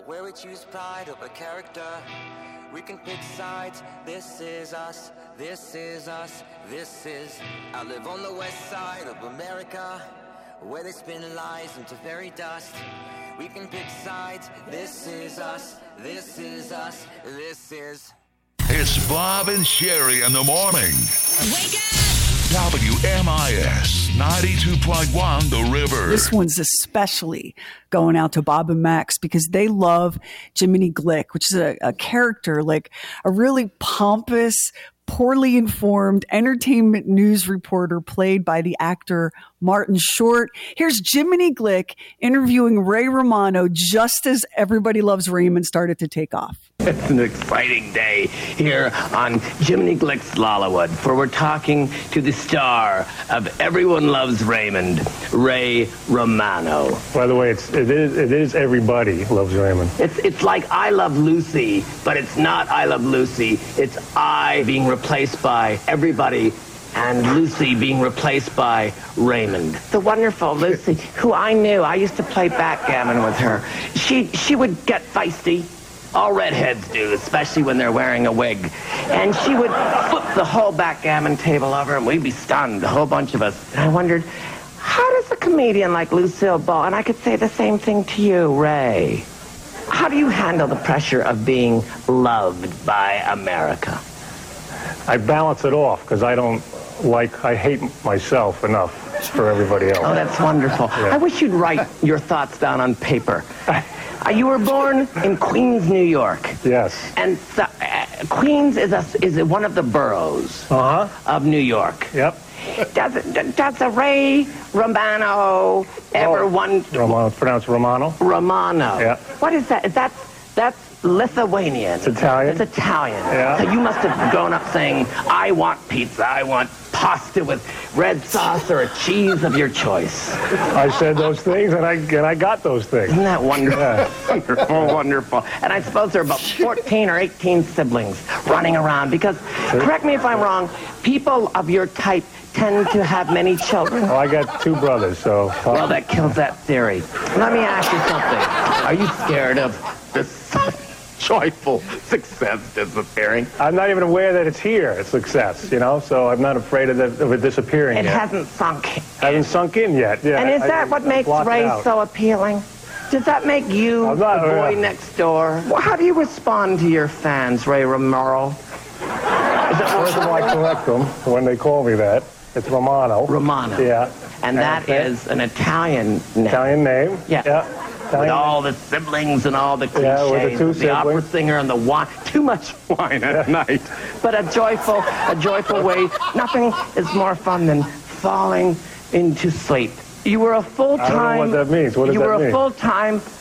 where we choose pride over character. We can pick sides. This is us, this is us, this is. I live on the west side of America, where they spin lies into fairy dust. We can pick sides. This is us, this is us, this is. It's Bob and Sherry in the morning. Wake up! WMIS 92.1 The River. This one's especially going out to Bob and Max because they love Jiminy Glick, which is a character, like a really pompous, poorly informed entertainment news reporter played by the actor Martin Short. Here's Jiminy Glick interviewing Ray Romano just as Everybody Loves Raymond started to take off. It's an exciting day here on Jiminy Glick's Lollywood, for we're talking to the star of Everyone Loves Raymond, Ray Romano. By the way, it is Everybody Loves Raymond. It's like I Love Lucy, but it's not I Love Lucy. It's I being replaced by everybody, and Lucy being replaced by Raymond. The wonderful Lucy, who I knew. I used to play backgammon with her. She would get feisty. All redheads do, especially when they're wearing a wig. And she would flip the whole backgammon table over, and we'd be stunned, a whole bunch of us. And I wondered, how does a comedian like Lucille Ball, and I could say the same thing to you, Ray, how do you handle the pressure of being loved by America? I balance it off because I hate myself enough for everybody else. Oh, that's wonderful. Yeah. I wish you'd write your thoughts down on paper. You were born in Queens, New York. Yes. And Queens is one of the boroughs of New York. Yep. Does a Ray Romano ever want... Romano, it's pronounced Romano. Romano. Yeah. What is that? That's Lithuanian. It's Italian. It's Italian. Yeah. So you must have grown up saying, I want pizza, I want pasta with red sauce or a cheese of your choice. I said those things, and I got those things. Isn't that wonderful? Yeah. Wonderful, wonderful. And I suppose there are about 14 or 18 siblings running around because, correct me if I'm wrong, people of your type tend to have many children. Well, I got two brothers, so... Well, that kills that theory. Let me ask you something. Are you scared of this joyful success disappearing? I'm not even aware that it's here, it's success, so I'm not afraid of it disappearing It yet. hasn't sunk in. Hasn't sunk in yet, yeah. And is that what makes Ray so appealing? Does that make you the boy next door? Well, how do you respond to your fans, Ray Romano? First of all, I correct them when they call me that. It's Romano. Romano. Yeah. And that is an Italian name. Italian name. Yeah. With all the siblings and all the cliches. With the two the opera singer and the wine. Too much wine at night. But a joyful way. Nothing is more fun than falling into sleep. You were a full-time... I don't know what that means. What does that mean? You were a full-time